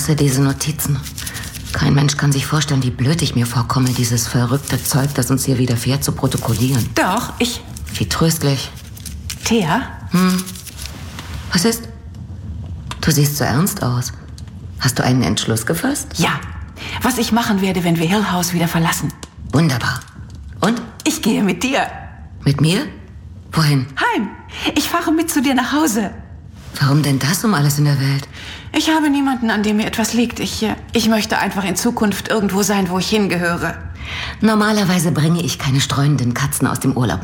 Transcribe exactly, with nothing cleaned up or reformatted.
hasse diese Notizen. Kein Mensch kann sich vorstellen, wie blöd ich mir vorkomme, dieses verrückte Zeug, das uns hier widerfährt, zu protokollieren. Doch, ich... Wie tröstlich. Thea? Hm? Was ist? Du siehst so ernst aus. Hast du einen Entschluss gefasst? Ja. Was ich machen werde, wenn wir Hill House wieder verlassen. Wunderbar. Und? Ich gehe mit dir. Mit mir? Wohin? Heim. Ich fahre mit zu dir nach Hause. Warum denn das um alles in der Welt? Ich habe niemanden, an dem mir etwas liegt. Ich, ich möchte einfach in Zukunft irgendwo sein, wo ich hingehöre. Normalerweise bringe ich keine streunenden Katzen aus dem Urlaub